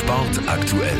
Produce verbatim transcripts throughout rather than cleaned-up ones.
Sport aktuell.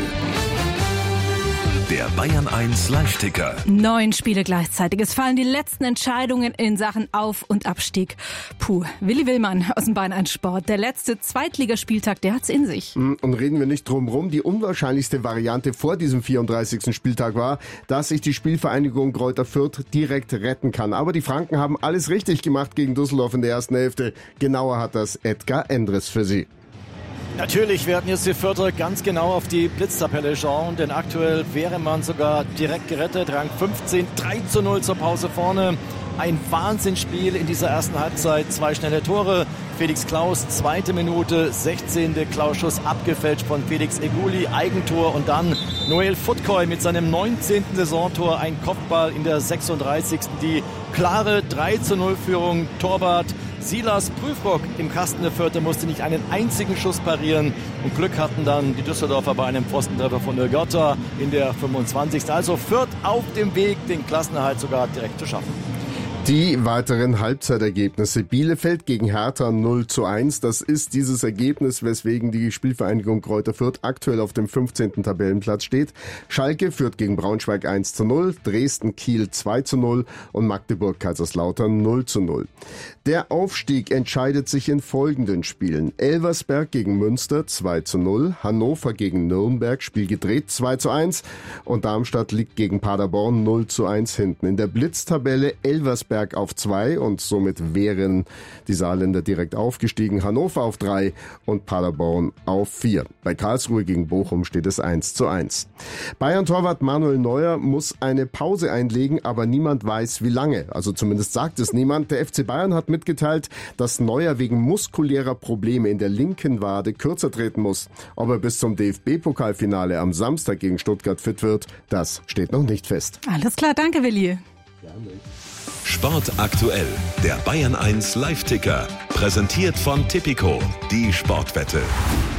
Der Bayern eins Live-Ticker. Neun Spiele gleichzeitig. Es fallen die letzten Entscheidungen in Sachen Auf- und Abstieg. Puh, Willi Willmann aus dem Bayern eins Sport. Der letzte Zweitligaspieltag, der hat's in sich. Und reden wir nicht drum rum. Die unwahrscheinlichste Variante vor diesem vierunddreißigsten Spieltag war, dass sich die Spielvereinigung Greuther Fürth direkt retten kann. Aber die Franken haben alles richtig gemacht gegen Düsseldorf in der ersten Hälfte. Genauer hat das Edgar Endres für Sie. Natürlich werden jetzt die Fürther ganz genau auf die Blitztabelle schauen, denn aktuell wäre man sogar direkt gerettet. Rang fünfzehn, drei zu null zur Pause vorne. Ein Wahnsinnsspiel in dieser ersten Halbzeit. Zwei schnelle Tore. Felix Klaus, zweite Minute, sechzehnte Klausschuss abgefälscht von Felix Eguli, Eigentor. Und dann Noel Futkoy mit seinem neunzehnten Saisontor, ein Kopfball in der sechsunddreißigsten Die klare drei zu null Führung. Torwart Silas Prüfrock im Kasten der Fürther musste nicht einen einzigen Schuss parieren. Und Glück hatten dann die Düsseldorfer bei einem Pfostentreffer von der Götter in der fünfundzwanzigsten Also Fürth auf dem Weg, den Klassenerhalt sogar direkt zu schaffen. Die weiteren Halbzeitergebnisse. Bielefeld gegen Hertha null zu eins. Das ist dieses Ergebnis, weswegen die Spielvereinigung Greuther Fürth aktuell auf dem fünfzehnten Tabellenplatz steht. Schalke führt gegen Braunschweig eins zu null, Dresden Kiel zwei zu null und Magdeburg Kaiserslautern null zu null. Der Aufstieg entscheidet sich in folgenden Spielen. Elversberg gegen Münster zwei zu null, Hannover gegen Nürnberg, Spiel gedreht zwei zu eins und Darmstadt liegt gegen Paderborn null zu eins hinten. In der Blitztabelle Elversberg auf zwei und somit wären die Saarländer direkt aufgestiegen. Hannover auf drei und Paderborn auf vier. Bei Karlsruhe gegen Bochum steht es eins zu eins. Bayern-Torwart Manuel Neuer muss eine Pause einlegen, aber niemand weiß wie lange. Also zumindest sagt es niemand. Der F C Bayern hat mitgeteilt, dass Neuer wegen muskulärer Probleme in der linken Wade kürzer treten muss. Ob er bis zum D F B-Pokalfinale am Samstag gegen Stuttgart fit wird, das steht noch nicht fest. Alles klar, danke Willi. Gerne. Sport aktuell, der Bayern eins Live-Ticker. Präsentiert von Tipico, die Sportwette.